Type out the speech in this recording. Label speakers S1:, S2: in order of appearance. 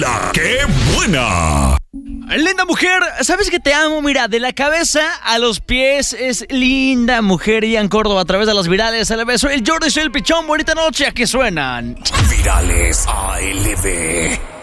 S1: ¡La qué buena!
S2: Linda mujer, ¿sabes que te amo? Mira, de la cabeza a los pies es linda mujer. Ian Córdoba a través de las virales. El beso, el Jordi, soy el pichón. Bonita noche, ¿a qué suenan?
S1: Virales ALB.